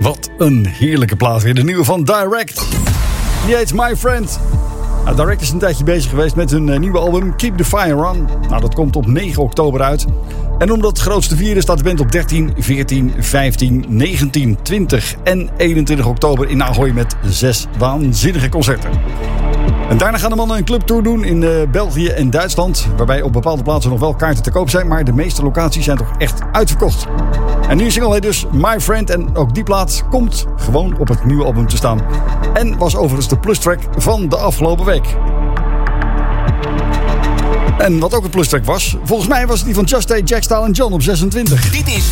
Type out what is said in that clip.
Wat een heerlijke plaat weer. De nieuwe van Direct. Die heet My Friend. Nou, Direct is een tijdje bezig geweest met hun nieuwe album Keep the Fire On. Nou, dat komt op 9 oktober uit. En om dat grootste vieren staat de band op 13, 14, 15, 19, 20 en 21 oktober in Ahoy met 6 waanzinnige concerten. En daarna gaan de mannen een clubtour doen in België en Duitsland. Waarbij op bepaalde plaatsen nog wel kaarten te koop zijn. Maar de meeste locaties zijn toch echt uitverkocht. En nu single heet dus My Friend. En ook die plaat komt gewoon op het nieuwe album te staan. En was overigens de plustrack van de afgelopen week. En wat ook een plustrack was, volgens mij was het die van Just Stay, Jack Style en John op 26. Dit is